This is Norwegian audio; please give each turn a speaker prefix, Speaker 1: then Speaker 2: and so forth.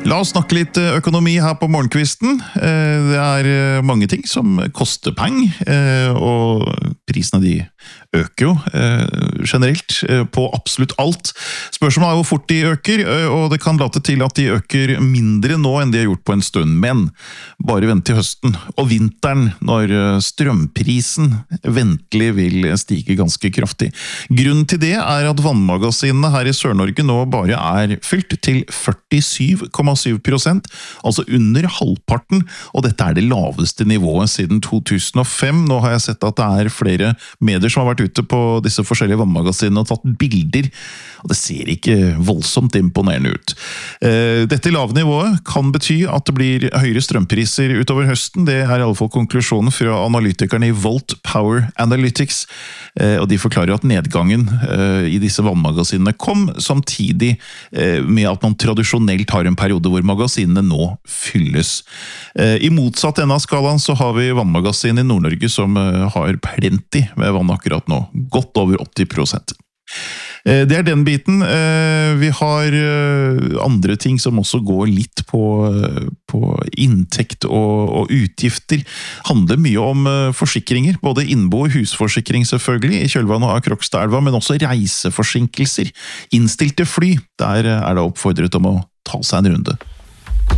Speaker 1: La oss snakke litt økonomi her på morgenkvisten. Det mange ting som koster penger, og prisene de øker jo generelt på absolutt alt. Spørsmålet hvor fort de øker, og det kan late til at de øker mindre nå enn de har gjort på en stund, men bare vent til høsten og vinteren når strømprisen ventelig vil stige ganske kraftig. Grunnen til det at vannmagasinene her i Sør-Norge nå bare fylt til 47,7%, altså under halvparten, og dette det laveste nivået siden 2005. Nå har jeg sett at det flere medier som har vært ute på disse forskjellige vannmagasinene og tatt bilder, og det ser ikke voldsomt imponerende ut. Dette lave nivået kan bety at det blir høyere strømpriser utover høsten. Det i alle fall konklusjonen fra analytikerne i Volt Power Analytics, og de forklarer at nedgangen i disse vannmagasinene kom samtidig med at man tradisjonelt har en periode hvor magasinene nå fylles. I motsatt ende av skalaen så har vi vannmagasin i Nord-Norge som har plenty med vann akkurat nå, godt over 80%. Det den biten. Vi har andre ting som også går litt på inntekt og utgifter. Handler mye om forsikringer, både innbo- og husforsikring selvfølgelig, i kjølvannet av Krokstadelva, men også reiseforsinkelser. Innstilte fly, der det oppfordret om å ta seg en runde.